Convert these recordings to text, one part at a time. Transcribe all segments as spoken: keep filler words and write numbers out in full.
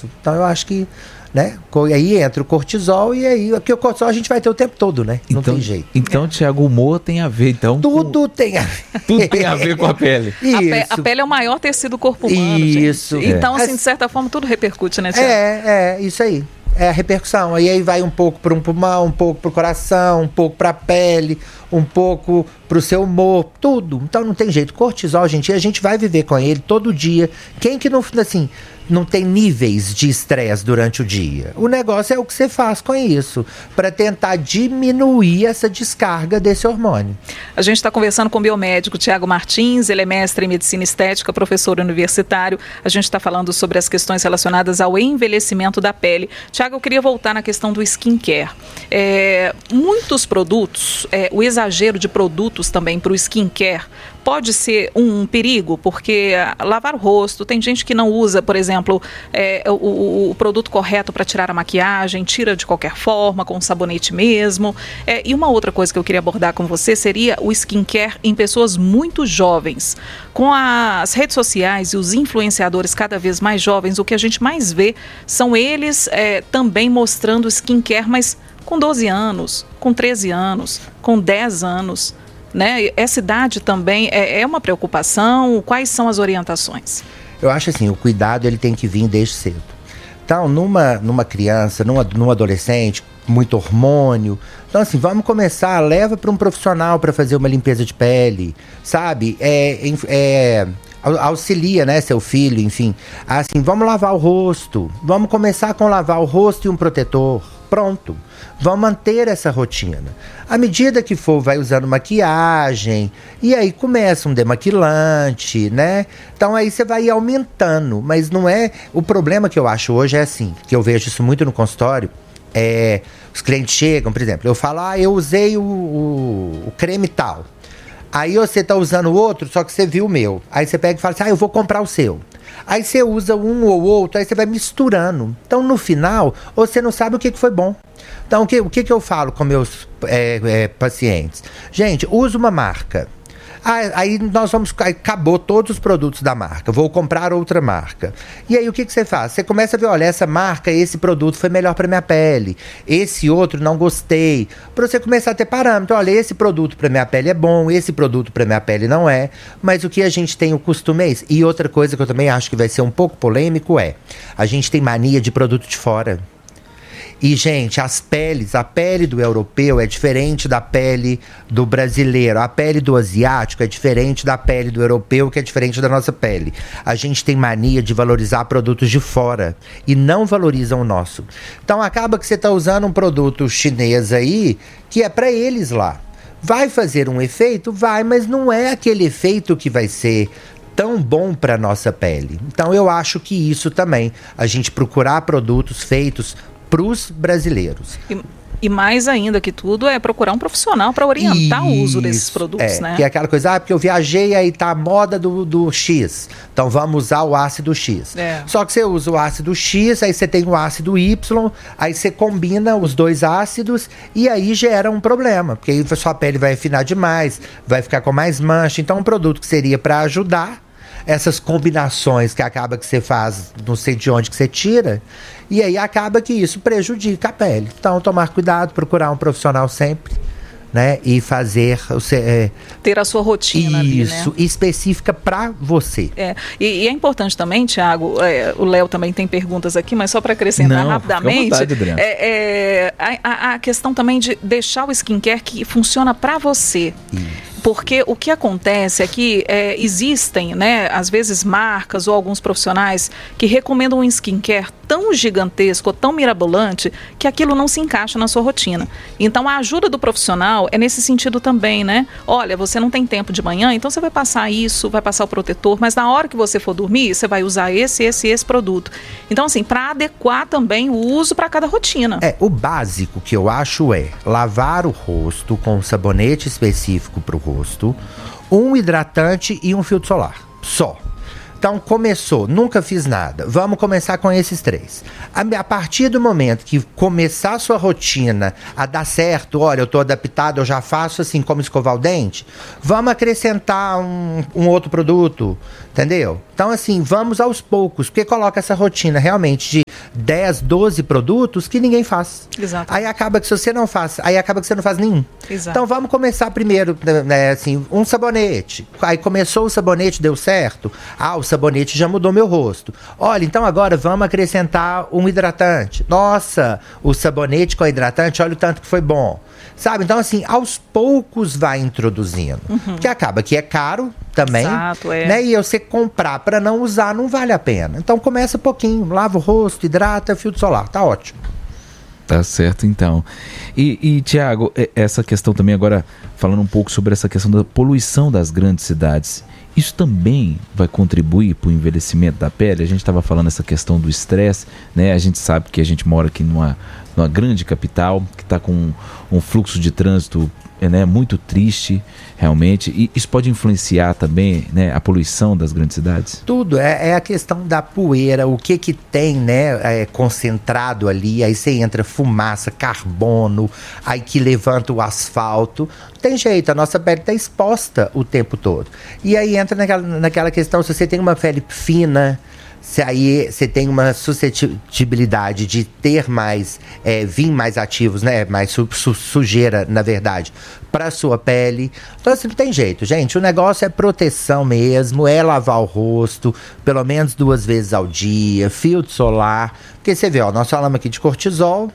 isso. Então eu acho que, né, aí entra o cortisol e aí, porque o cortisol a gente vai ter o tempo todo, né? Não então, tem jeito. Então, Tiago, o humor tem a ver, então... Tudo com... tem a ver. Tudo tem a ver com a pele. A, pe- a pele é o maior tecido do corpo humano, isso. gente. Então, é. assim, de certa forma, tudo repercute, né, Tiago? É, é, isso aí. É a repercussão. E aí vai um pouco para um pulmão, um pouco para o coração, um pouco para a pele, um pouco para o seu humor, tudo. Então não tem jeito. Cortisol, gente, e a gente vai viver com ele todo dia. Quem que não, assim, não tem níveis de estresse durante o dia? O negócio é o que você faz com isso, para tentar diminuir essa descarga desse hormônio. A gente está conversando com o biomédico Tiago Martins, ele é mestre em medicina estética, professor universitário. A gente está falando sobre as questões relacionadas ao envelhecimento da pele. Tiago, eu queria voltar na questão do skincare. É, muitos produtos, é, o exagero de produtos também para o skincare pode ser um perigo, porque lavar o rosto, tem gente que não usa, por exemplo, é, o, o produto correto para tirar a maquiagem, tira de qualquer forma, com sabonete mesmo. É, e uma outra coisa que eu queria abordar com você seria o skincare em pessoas muito jovens. Com as redes sociais e os influenciadores cada vez mais jovens, o que a gente mais vê são eles é, também mostrando skincare, mas com doze anos, com treze anos, com dez anos. Né? Essa idade também é, é uma preocupação? Quais são as orientações? Eu acho assim, o cuidado ele tem que vir desde cedo. Então, numa, numa criança, numa, num adolescente, muito hormônio. Então, assim, vamos começar, leva para um profissional para fazer uma limpeza de pele, sabe? É, é, auxilia, né, seu filho, enfim. Assim, vamos lavar o rosto, vamos começar com lavar o rosto e um protetor. Pronto, vamos manter essa rotina. À medida que for, vai usando maquiagem, e aí começa um demaquilante, né? Então aí você vai aumentando, mas não é... O problema que eu acho hoje é assim, que eu vejo isso muito no consultório, é... Os clientes chegam, por exemplo, eu falo, ah, eu usei o, o, o creme tal. Aí você tá usando o outro, só que você viu o meu. Aí você pega e fala assim, ah, eu vou comprar o seu. Aí você usa um ou outro, aí você vai misturando. Então, no final, você não sabe o que, que foi bom. Então, o que, o que, que eu falo com meus é, é, pacientes? Gente, usa uma marca. Ah, aí nós vamos... Aí acabou todos os produtos da marca. Vou comprar outra marca. E aí, o que, que você faz? Você começa a ver, olha, essa marca, esse produto foi melhor para minha pele. Esse outro não gostei. Para você começar a ter parâmetro. Olha, esse produto para minha pele é bom, esse produto para minha pele não é. Mas o que a gente tem o costume é isso. E outra coisa que eu também acho que vai ser um pouco polêmico é, a gente tem mania de produto de fora. E, gente, as peles, a pele do europeu é diferente da pele do brasileiro. A pele do asiático é diferente da pele do europeu, que é diferente da nossa pele. A gente tem mania de valorizar produtos de fora e não valorizam o nosso. Então, acaba que você está usando um produto chinês aí que é para eles lá. Vai fazer um efeito? Vai, mas não é aquele efeito que vai ser tão bom para a nossa pele. Então, eu acho que isso também, a gente procurar produtos feitos para os brasileiros. E, e mais ainda que tudo é procurar um profissional para orientar Isso, o uso desses produtos, é, né? Que é aquela coisa, ah, porque eu viajei, aí tá a moda do, do X, então vamos usar o ácido X. É. Só que você usa o ácido X, aí você tem o ácido Y, aí você combina os dois ácidos e aí gera um problema, porque aí a sua pele vai afinar demais, vai ficar com mais mancha. Então um produto que seria para ajudar, essas combinações que acaba que você faz, não sei de onde que você tira, e aí acaba que isso prejudica a pele. Então, tomar cuidado, procurar um profissional sempre, né? E fazer... É, ter a sua rotina ali, né? Isso, específica para você. É, e, e é importante também, Tiago, é, o Léo também tem perguntas aqui, mas só para acrescentar Não, rapidamente, fica à vontade, Adriana. é, é, a, a questão também de deixar o skincare que funciona para você. Isso. Porque o que acontece é que é, existem, né, às vezes marcas ou alguns profissionais que recomendam um skincare tão gigantesco, tão mirabolante, que aquilo não se encaixa na sua rotina. Então a ajuda do profissional é nesse sentido também, né? Olha, você não tem tempo de manhã, então você vai passar isso, vai passar o protetor, mas na hora que você for dormir, você vai usar esse, esse e esse produto. Então assim, para adequar também o uso para cada rotina. É, o básico que eu acho é lavar o rosto com um sabonete específico para o rosto, um hidratante e um filtro solar, só. Então começou, nunca fiz nada, vamos começar com esses três. A, a partir do momento que começar a sua rotina a dar certo, olha, eu estou adaptado, eu já faço assim como escovar o dente, vamos acrescentar um, um outro produto, entendeu? Então assim, vamos aos poucos, porque coloca essa rotina realmente de dez, doze produtos que ninguém faz. Exato. Aí acaba que se você não faz, aí acaba que você não faz nenhum. Exato. Então vamos começar primeiro, né, assim, um sabonete. Aí começou o sabonete, deu certo. Ah, o sabonete já mudou meu rosto. Olha, então agora vamos acrescentar um hidratante. Nossa, o sabonete com hidratante, olha o tanto que foi bom. Sabe? Então, assim, aos poucos vai introduzindo. Uhum. Porque acaba que é caro também. Exato, é. Né? E você comprar para não usar não vale a pena. Então começa pouquinho, lava o rosto, hidrata, filtro solar. Tá ótimo. Tá certo, então. E, e Tiago, essa questão também agora, falando um pouco sobre essa questão da poluição das grandes cidades. Isso também vai contribuir para o envelhecimento da pele? A gente estava falando essa questão do estresse, né? A gente sabe que a gente mora aqui numa, numa grande capital, que está com um fluxo de trânsito, né, muito triste, realmente. E isso pode influenciar também, né, a poluição das grandes cidades? Tudo, é, é a questão da poeira, o que que tem, né, é, concentrado ali, aí você entra fumaça, carbono, aí que levanta o asfalto. Não tem jeito, a nossa pele está exposta o tempo todo. E aí entra naquela, naquela questão, se você tem uma pele fina, se aí você tem uma suscetibilidade de ter mais, é, vir mais ativos, né, mais su su sujeira, na verdade, para sua pele. Então, assim, não tem jeito, gente. O negócio é proteção mesmo, é lavar o rosto, pelo menos duas vezes ao dia, filtro solar. Porque você vê, ó, nós falamos aqui de cortisol,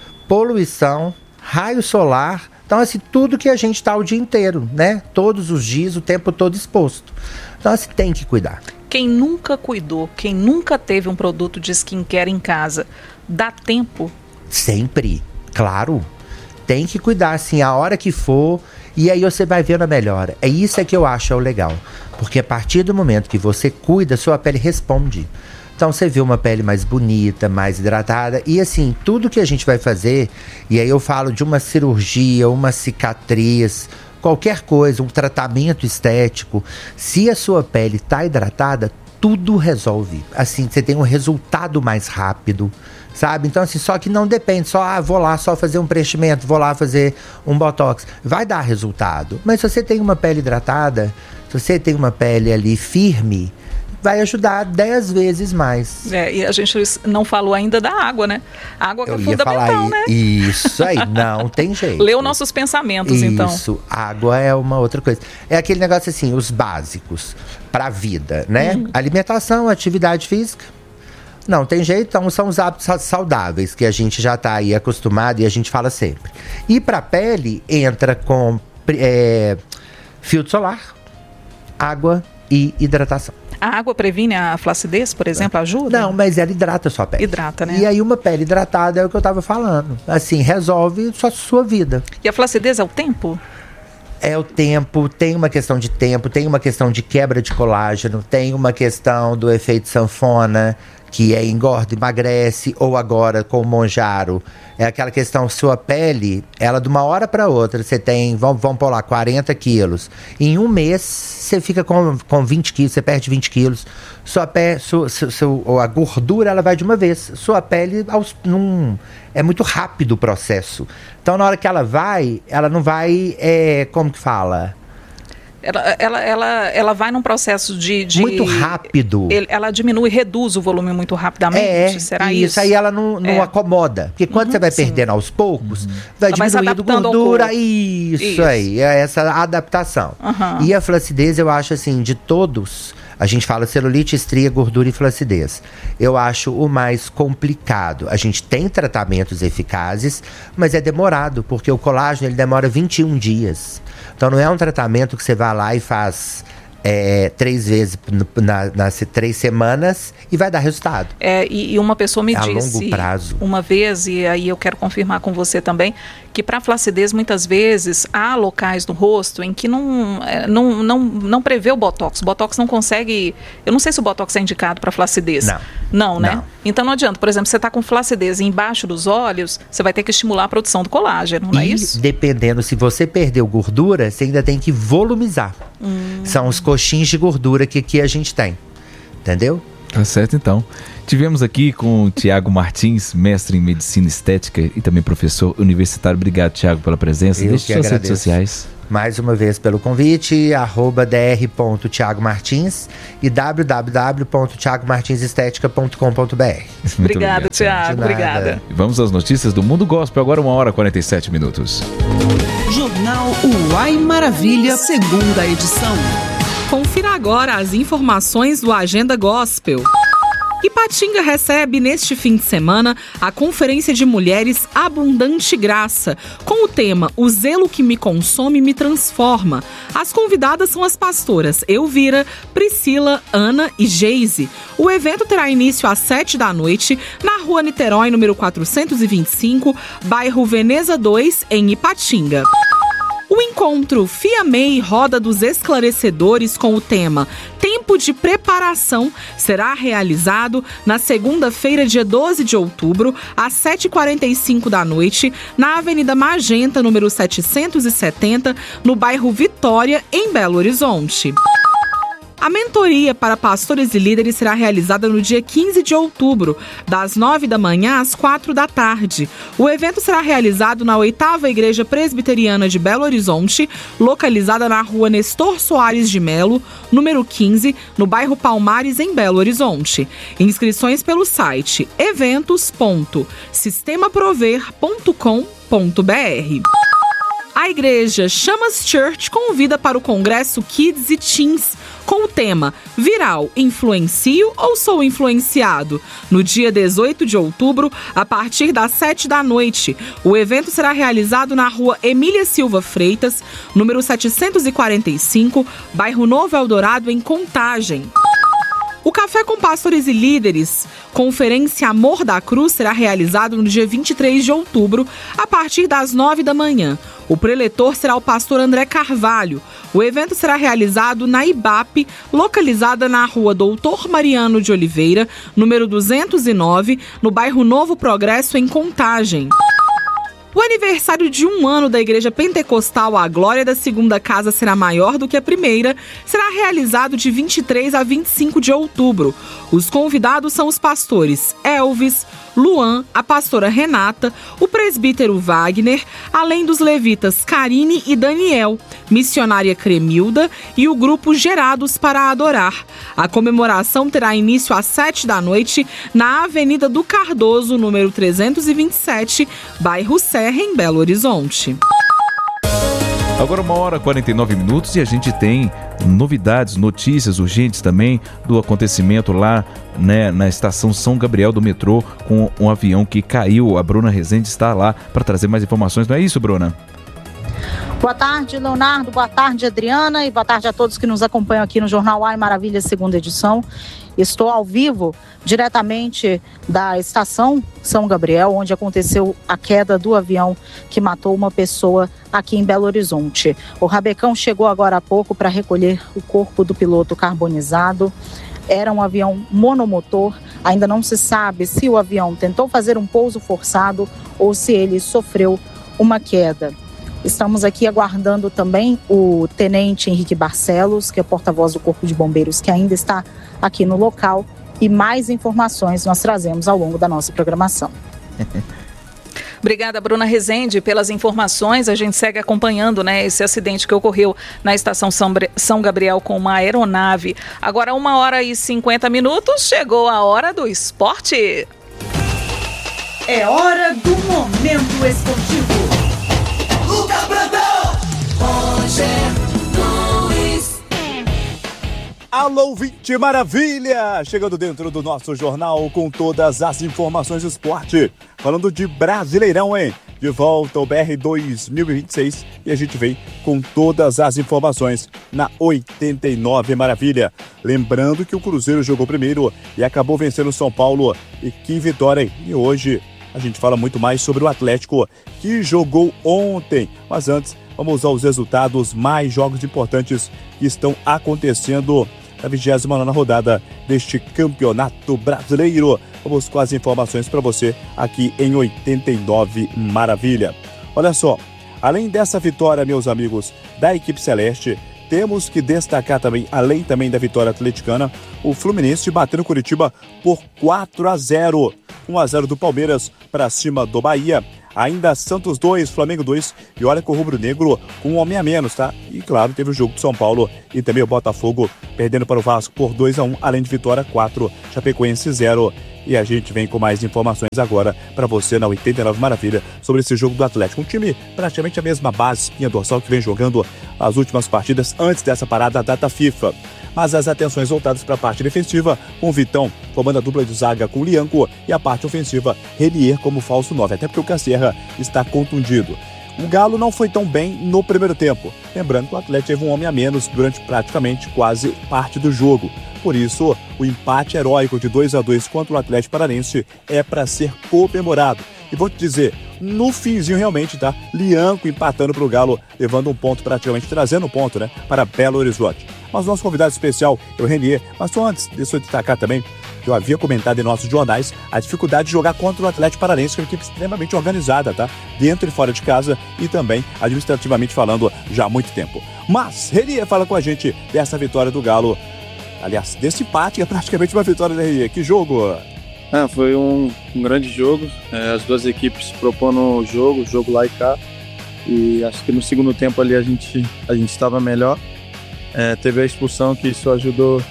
poluição, raio solar. Então, assim, tudo que a gente está o dia inteiro, né? Todos os dias, o tempo todo exposto. Então, assim, tem que cuidar. Quem nunca cuidou, quem nunca teve um produto de skincare em casa, dá tempo? Sempre, claro. Tem que cuidar, assim, a hora que for, e aí você vai vendo a melhora. É isso é que eu acho é o legal. Porque a partir do momento que você cuida, sua pele responde. Então você vê uma pele mais bonita, mais hidratada. E assim, tudo que a gente vai fazer, e aí eu falo de uma cirurgia, uma cicatriz, qualquer coisa, um tratamento estético, se a sua pele está hidratada, tudo resolve. Assim, você tem um resultado mais rápido, sabe? Então, assim, só que não depende, só, ah, vou lá só fazer um preenchimento, vou lá fazer um botox. Vai dar resultado. Mas se você tem uma pele hidratada, se você tem uma pele ali firme, vai ajudar dez vezes mais. É, e a gente não falou ainda da água, né? A água que é fundamental, né? Isso aí, não tem jeito. Leu nossos pensamentos, isso, então. Isso, água é uma outra coisa. É aquele negócio assim, os básicos para a vida, né? Uhum. Alimentação, atividade física. Não tem jeito, então são os hábitos saudáveis que a gente já está aí acostumado e a gente fala sempre. E para a pele, entra com é, filtro solar, água e hidratação. A água previne a flacidez, por exemplo, ajuda? Não, mas ela hidrata a sua pele. Hidrata, né? E aí uma pele hidratada é o que eu estava falando. Assim, resolve sua, sua vida. E a flacidez é o tempo? É o tempo, tem uma questão de tempo, tem uma questão de quebra de colágeno, tem uma questão do efeito sanfona, que é engorda, emagrece, ou agora com o Monjaro, é aquela questão, sua pele, ela de uma hora para outra, você tem, vamos, vamos pôr lá, quarenta quilos, em um mês você fica com, com vinte quilos, você perde vinte quilos, sua pele, sua, sua, a gordura ela vai de uma vez, sua pele aos, num, é muito rápido o processo, então na hora que ela vai, ela não vai, é, como que fala? Ela, ela, ela, ela vai num processo de, de... Muito rápido. Ele, ela diminui, reduz o volume muito rapidamente, é, será isso? isso? Aí ela não, não é. acomoda. Porque quando uhum, você vai sim. perdendo aos poucos, uhum. vai ela diminuindo vai gordura. Isso, isso aí, é essa adaptação. Uhum. E a flacidez, eu acho assim, de todos... A gente fala celulite, estria, gordura e flacidez. Eu acho o mais complicado. A gente tem tratamentos eficazes, mas é demorado, porque o colágeno ele demora vinte e um dias. Então não é um tratamento que você vai lá e faz é, três vezes na, nas três semanas e vai dar resultado. É, e, e uma pessoa me é disse a longo prazo. Uma vez, e aí eu quero confirmar com você também, que para flacidez muitas vezes há locais no rosto em que não, não, não, não prevê o botox. O botox não consegue... Eu não sei se o botox é indicado para flacidez. Não. Não, né? Não. Então não adianta. Por exemplo, você está com flacidez embaixo dos olhos, você vai ter que estimular a produção do colágeno, não é e, isso? Dependendo, se você perdeu gordura, você ainda tem que volumizar. Hum. São os coxins de gordura que aqui a gente tem. Entendeu? Tá certo, então. Tivemos aqui com o Tiago Martins, mestre em Medicina Estética e também professor universitário. Obrigado, Tiago, pela presença. Eu Deixe suas redes sociais. mais uma vez pelo convite, arroba dr ponto tiago martins e w w w ponto tiago martins estética ponto com ponto b r. Obrigada, Tiago. Obrigada. Vamos às notícias do Mundo Gospel, agora uma hora e quarenta e sete minutos. Jornal Uai Maravilha, segunda edição. Confira agora as informações do Agenda Gospel. Ipatinga recebe neste fim de semana a Conferência de Mulheres Abundante Graça, com o tema O Zelo que me consome me transforma. As convidadas são as pastoras Elvira, Priscila, Ana e Geise. O evento terá início às sete da noite, na Rua Niterói, número quatrocentos e vinte e cinco, bairro Veneza dois, em Ipatinga. O encontro FIAMEI Roda dos Esclarecedores com o tema Tempo de Preparação será realizado na segunda-feira, dia doze de outubro, às sete e quarenta e cinco da noite, na Avenida Magenta, número setecentos e setenta, no bairro Vitória, em Belo Horizonte. A mentoria para pastores e líderes será realizada no dia quinze de outubro, das nove da manhã às quatro da tarde. O evento será realizado na oitava Igreja Presbiteriana de Belo Horizonte, localizada na Rua Nestor Soares de Melo, número quinze, no bairro Palmares, em Belo Horizonte. Inscrições pelo site eventos ponto sistema prover ponto com ponto b r. A igreja Chamas Church convida para o Congresso Kids e Teens com o tema Viral, influencio ou sou influenciado? No dia dezoito de outubro, a partir das sete da noite. O evento será realizado na Rua Emília Silva Freitas, número setecentos e quarenta e cinco, bairro Novo Eldorado, em Contagem. O Café com Pastores e Líderes, Conferência Amor da Cruz, será realizado no dia vinte e três de outubro, a partir das nove da manhã. O preletor será o pastor André Carvalho. O evento será realizado na I B A P, localizada na Rua Doutor Mariano de Oliveira, número duzentos e nove, no bairro Novo Progresso, em Contagem. O aniversário de um ano da Igreja Pentecostal A Glória da Segunda Casa será maior do que a primeira, será realizado de vinte e três a vinte e cinco de outubro. Os convidados são os pastores Elvis, Luan, a pastora Renata, o presbítero Wagner, além dos levitas Karine e Daniel, missionária Cremilda e o grupo Gerados para Adorar. A comemoração terá início às sete da noite na Avenida do Cardoso, número trezentos e vinte e sete, bairro Serra, em Belo Horizonte. Agora uma hora e quarenta e nove minutos e a gente tem novidades, notícias urgentes também do acontecimento lá, né, na estação São Gabriel do metrô com um avião que caiu. A Bruna Rezende está lá para trazer mais informações. Não é isso, Bruna? Boa tarde, Leonardo. Boa tarde, Adriana. E boa tarde a todos que nos acompanham aqui no Jornal Uai Maravilha, segunda edição. Estou ao vivo, diretamente da estação São Gabriel, onde aconteceu a queda do avião que matou uma pessoa aqui em Belo Horizonte. O Rabecão chegou agora há pouco para recolher o corpo do piloto carbonizado. Era um avião monomotor. Ainda não se sabe se o avião tentou fazer um pouso forçado ou se ele sofreu uma queda. Estamos aqui aguardando também o tenente Henrique Barcelos, que é porta-voz do Corpo de Bombeiros, que ainda está aqui no local. E mais informações nós trazemos ao longo da nossa programação. Obrigada, Bruna Rezende, pelas informações. A gente segue acompanhando, né, esse acidente que ocorreu na estação São Gabriel com uma aeronave. Agora, uma hora e cinquenta minutos, chegou a hora do esporte. É hora do Momento Esportivo. Lucas Brandão, Roger Luiz. Alô, ouvinte maravilha! Chegando dentro do nosso jornal com todas as informações do esporte. Falando de Brasileirão, hein? De volta ao B R dois mil e vinte e seis e a gente vem com todas as informações na oitenta e nove Maravilha. Lembrando que o Cruzeiro jogou primeiro e acabou vencendo o São Paulo. E que vitória, hein? E hoje a gente fala muito mais sobre o Atlético, que jogou ontem. Mas antes, vamos aos resultados, mais jogos importantes que estão acontecendo na vigésima nona rodada deste Campeonato Brasileiro. Vamos com as informações para você aqui em oitenta e nove Maravilha. Olha só, além dessa vitória, meus amigos, da equipe celeste, temos que destacar também, além também da vitória atleticana, o Fluminense batendo Curitiba por quatro a zero. um a zero do Palmeiras para cima do Bahia. Ainda Santos dois, Flamengo dois. E olha que o rubro-negro com um homem a menos, tá? E claro, teve o jogo do São Paulo e também o Botafogo perdendo para o Vasco por dois a um, além de vitória quatro, Chapecoense zero. E a gente vem com mais informações agora para você na oitenta e nove Maravilha sobre esse jogo do Atlético. Um time praticamente a mesma base, espinha dorsal, que vem jogando as últimas partidas antes dessa parada da data FIFA. Mas as atenções voltadas para a parte defensiva, com o Vitão formando a dupla de zaga com o Lianco e a parte ofensiva, Renier como falso nove, até porque o Casserra está contundido. O Galo não foi tão bem no primeiro tempo. Lembrando que o Atlético teve um homem a menos durante praticamente quase parte do jogo. Por isso, o empate heróico de dois a dois contra o Atlético Paranaense é para ser comemorado. E vou te dizer, no finzinho realmente, tá? Lianco empatando para o Galo, levando um ponto praticamente, trazendo um ponto, né? Para Belo Horizonte. Mas o nosso convidado especial é o Renier. Mas só antes, deixa eu destacar também que eu havia comentado em nossos jornais a dificuldade de jogar contra o Atlético Paranaense, que é uma equipe extremamente organizada, tá? Dentro e fora de casa e também administrativamente falando já há muito tempo. Mas Renier fala com a gente dessa vitória do Galo. Aliás, desse empate que é praticamente uma vitória da Renier. Que jogo! Ah, foi um, um grande jogo. É, as duas equipes propondo o jogo, o jogo lá e cá. E acho que no segundo tempo ali a gente a gente estava melhor. É, teve a expulsão que isso ajudou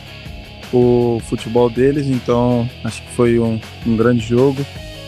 o futebol deles, então acho que foi um, um grande jogo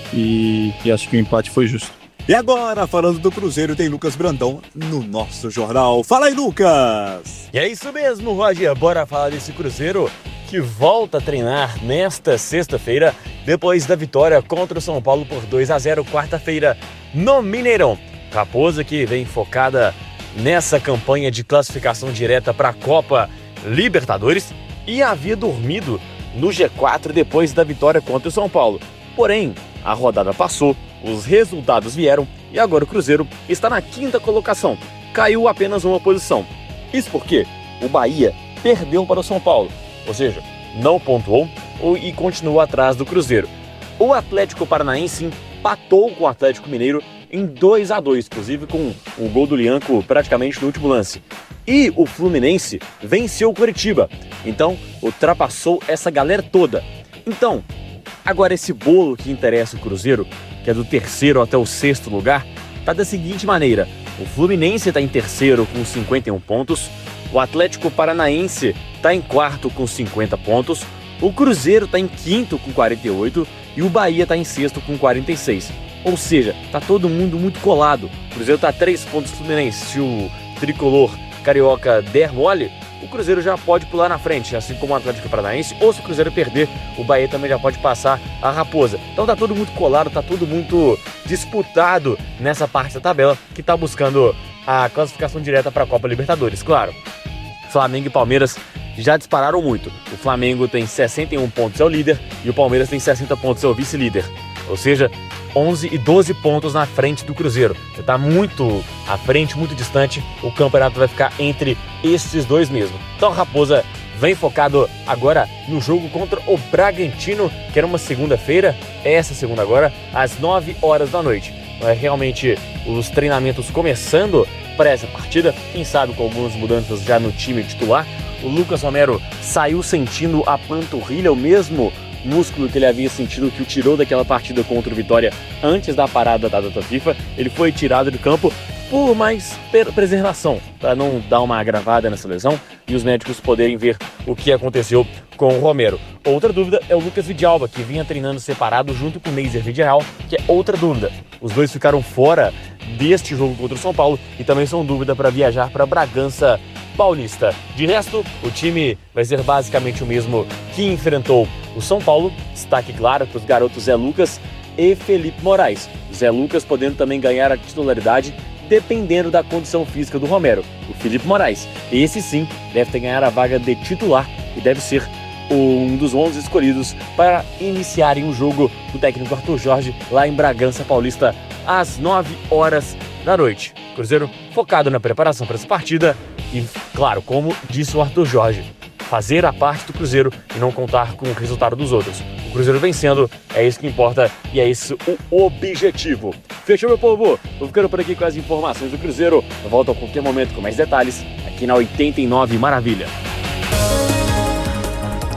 e, e acho que o empate foi justo. E agora, falando do Cruzeiro, tem Lucas Brandão no nosso jornal. Fala aí, Lucas! E é isso mesmo, Roger. Bora falar desse Cruzeiro que volta a treinar nesta sexta-feira, depois da vitória contra o São Paulo por dois a zero, quarta-feira, no Mineirão. Raposa que vem focada nessa campanha de classificação direta para a Copa Libertadores e havia dormido no G quatro depois da vitória contra o São Paulo. Porém, a rodada passou, os resultados vieram e agora o Cruzeiro está na quinta colocação. Caiu apenas uma posição. Isso porque o Bahia perdeu para o São Paulo, ou seja, não pontuou e continua atrás do Cruzeiro. O Atlético Paranaense empatou com o Atlético Mineiro em dois a dois, inclusive com o gol do Lianco praticamente no último lance. E o Fluminense venceu o Coritiba, então ultrapassou essa galera toda. Então, agora esse bolo que interessa o Cruzeiro, que é do terceiro até o sexto lugar, tá da seguinte maneira: o Fluminense está em terceiro com cinquenta e um pontos, o Atlético Paranaense está em quarto com cinquenta pontos, o Cruzeiro está em quinto com quarenta e oito e o Bahia está em sexto com quarenta e seis. Ou seja, tá todo mundo muito colado. O Cruzeiro tá a três pontos do Fluminense. Se o tricolor carioca der mole, o Cruzeiro já pode pular na frente, assim como o Atlético Paranaense. Ou se o Cruzeiro perder, o Bahia também já pode passar a Raposa. Então tá todo muito colado, tá todo muito disputado nessa parte da tabela que tá buscando a classificação direta para a Copa Libertadores. Claro, Flamengo e Palmeiras já dispararam muito. O Flamengo tem sessenta e um pontos, é o líder, e o Palmeiras tem sessenta pontos, é o vice-líder. Ou seja, onze e doze pontos na frente do Cruzeiro. Você está muito à frente, muito distante. O campeonato vai ficar entre esses dois mesmo. Então a Raposa vem focado agora no jogo contra o Bragantino, que era uma segunda-feira, essa segunda agora, às nove horas da noite. É realmente os treinamentos começando para essa partida, quem sabe com algumas mudanças já no time titular. O Lucas Romero saiu sentindo a panturrilha, o mesmo músculo que ele havia sentido que o tirou daquela partida contra o Vitória antes da parada da data FIFA. Ele foi tirado de campo por mais preservação, para não dar uma agravada nessa lesão e os médicos poderem ver o que aconteceu com o Romero. Outra dúvida é o Lucas Vidalba, que vinha treinando separado junto com o Neiser Vidigal, que é outra dúvida. Os dois ficaram fora deste jogo contra o São Paulo e também são dúvida para viajar para Bragança Paulista. De resto, o time vai ser basicamente o mesmo que enfrentou o São Paulo. Destaque claro para os garotos Zé Lucas e Felipe Moraes. Zé Lucas podendo também ganhar a titularidade dependendo da condição física do Romero. O Felipe Moraes, esse sim, deve ter ganhado a vaga de titular e deve ser um dos onze escolhidos para iniciarem o jogo do técnico Arthur Jorge lá em Bragança Paulista às nove horas da noite. Cruzeiro focado na preparação para essa partida e, claro, como disse o Arthur Jorge, fazer a parte do Cruzeiro e não contar com o resultado dos outros. O Cruzeiro vencendo, é isso que importa e é esse o objetivo. Fechou, meu povo? Vou ficando por aqui com as informações do Cruzeiro. Eu volto a qualquer momento com mais detalhes aqui na oitenta e nove Maravilha.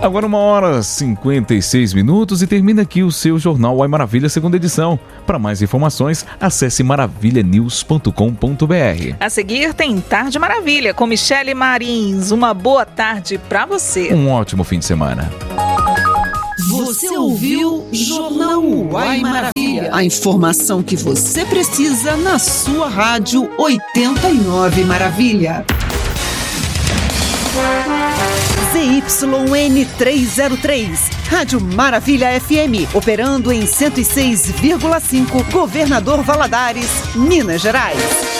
Agora uma hora e cinquenta e seis minutos e termina aqui o seu Jornal Uai Maravilha, segunda edição. Para mais informações, acesse maravilha news ponto com ponto b r. A seguir tem Tarde Maravilha com Michele Marins. Uma boa tarde para você. Um ótimo fim de semana. Você ouviu Jornal Uai Maravilha. A informação que você precisa na sua rádio oitenta e nove Maravilha. Z Y N trezentos e três, Rádio Maravilha F M, operando em cento e seis vírgula cinco, Governador Valadares, Minas Gerais.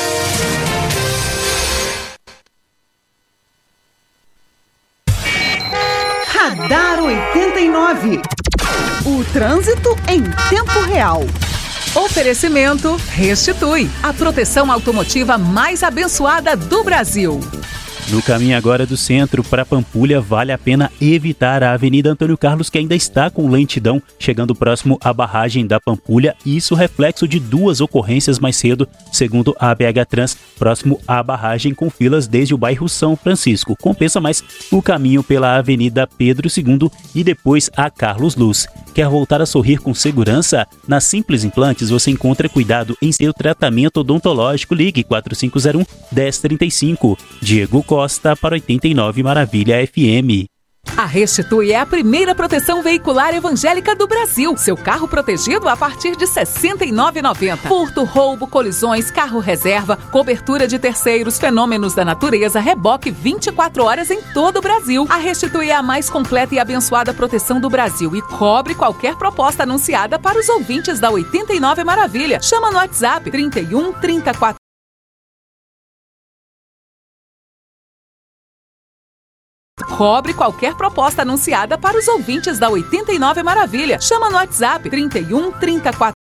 Radar oitenta e nove. O trânsito em tempo real. Oferecimento Restitui, a proteção automotiva mais abençoada do Brasil. No caminho agora do centro para Pampulha, vale a pena evitar a Avenida Antônio Carlos, que ainda está com lentidão, chegando próximo à barragem da Pampulha, e isso reflexo de duas ocorrências mais cedo, segundo a A B H Trans, próximo à barragem, com filas desde o bairro São Francisco. Compensa mais o caminho pela Avenida Pedro segundo e depois a Carlos Luz. Quer voltar a sorrir com segurança? Na Simples Implantes você encontra cuidado em seu tratamento odontológico. Ligue quatro cinco zero um, um zero três cinco. Diego Costa para oitenta e nove Maravilha F M. A Restitui é a primeira proteção veicular evangélica do Brasil. Seu carro protegido a partir de sessenta e nove reais e noventa centavos. Furto, roubo, colisões, carro reserva, cobertura de terceiros, fenômenos da natureza, reboque vinte e quatro horas em todo o Brasil. A Restitui é a mais completa e abençoada proteção do Brasil e cobre qualquer proposta anunciada para os ouvintes da oitenta e nove Maravilha. Chama no WhatsApp trinta e um, trinta e quatro. Cobre qualquer proposta anunciada para os ouvintes da oitenta e nove Maravilha. Chama no WhatsApp trinta e um, trinta e quatro.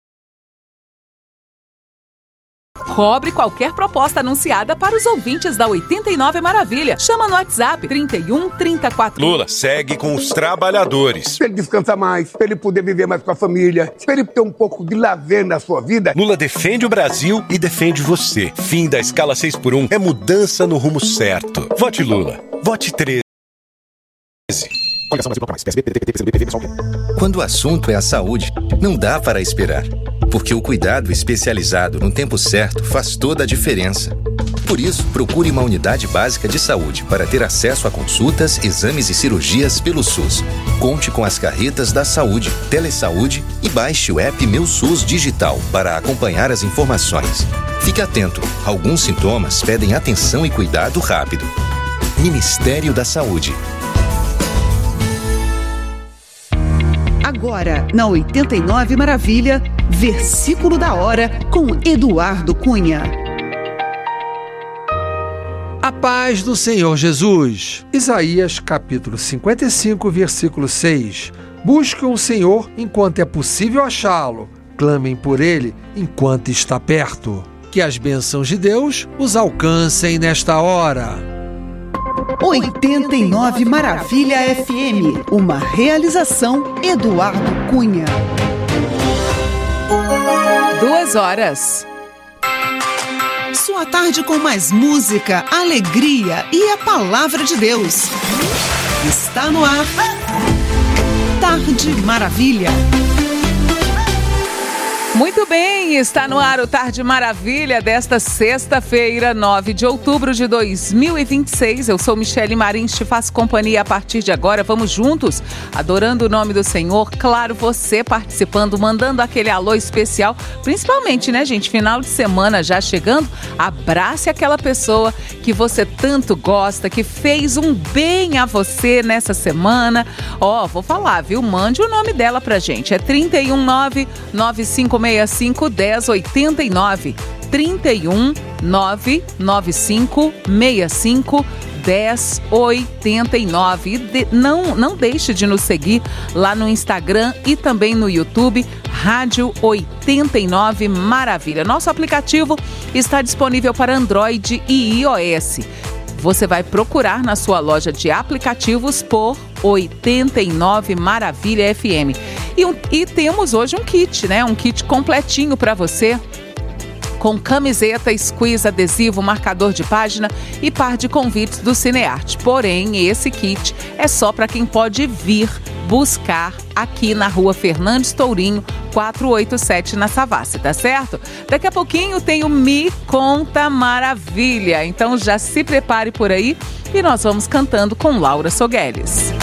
Cobre qualquer proposta anunciada para os ouvintes da oitenta e nove Maravilha. Chama no WhatsApp trinta e um, trinta e quatro. Lula segue com os trabalhadores. Para ele descansar mais, para ele poder viver mais com a família, para ele ter um pouco de lazer na sua vida. Lula defende o Brasil e defende você. Fim da escala seis por um é mudança no rumo certo. Vote Lula. Vote treze. Quando o assunto é a saúde, não dá para esperar, porque o cuidado especializado no tempo certo faz toda a diferença. Por isso, procure uma unidade básica de saúde para ter acesso a consultas, exames e cirurgias pelo SUS. Conte com as carretas da saúde, Telesaúde e baixe o app Meu SUS Digital para acompanhar as informações. Fique atento, alguns sintomas pedem atenção e cuidado rápido. Ministério da Saúde. Agora, na oitenta e nove Maravilha, Versículo da Hora, com Eduardo Cunha. A paz do Senhor Jesus. Isaías capítulo cinquenta e cinco, versículo seis. Busquem o Senhor enquanto é possível achá-lo. Clamem por ele enquanto está perto. Que as bênçãos de Deus os alcancem nesta hora. oitenta e nove Maravilha F M, uma realização Eduardo Cunha. Duas horas. Sua tarde com mais música, alegria e a palavra de Deus. Está no ar. Tarde Maravilha. Muito bem, está no ar o Tarde Maravilha desta sexta-feira, nove de outubro de dois mil e vinte e seis. Eu sou Michele Marins, te faço companhia a partir de agora. Vamos juntos, adorando o nome do Senhor. Claro, você participando, mandando aquele alô especial, principalmente, né, gente? Final de semana já chegando. Abrace aquela pessoa que você tanto gosta, que fez um bem a você nessa semana. Ó, oh, vou falar, viu? Mande o nome dela pra gente. É trinta e um, nove nove cinco seis cinco, um zero oito nove. trinta e um, nove nove cinco seis cinco, um zero oito nove. E de, não, não deixe de nos seguir lá no Instagram e também no YouTube, Rádio oitenta e nove Maravilha. Nosso aplicativo está disponível para Android e iOS. Você vai procurar na sua loja de aplicativos por oitenta e nove Maravilha F M. E, um, e temos hoje um kit, né? Um kit completinho para você. com camiseta, squeeze, adesivo, marcador de página e par de convites do Cinearte. Porém, esse kit é só para quem pode vir buscar aqui na rua Fernandes Tourinho, quatrocentos e oitenta e sete, na Savassi, tá certo? Daqui a pouquinho tem o Me Conta Maravilha, então já se prepare por aí e nós vamos cantando com Laura Sogueles.